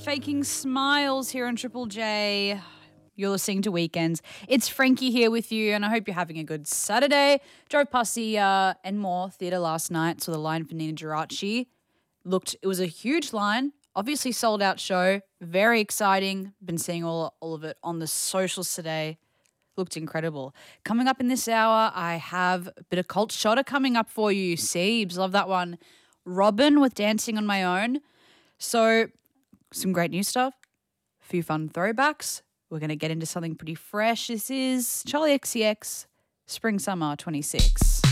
Faking Smiles here on Triple J. You're listening to Weekends. It's Frankie here with you, and I hope you're having a good Saturday. Drove past the Enmore Theatre last night, saw the line for Nina Geraci. It was a huge line, obviously sold out show, very exciting. Been seeing all of it on the socials today. Looked incredible. Coming up in this hour, I have a bit of Cult Shotter coming up for you. Siebes, love that one. Robin with Dancing on My Own. So, some great new stuff. A few fun throwbacks. We're going to get into something pretty fresh. This is Charlie XCX, Spring Summer 26.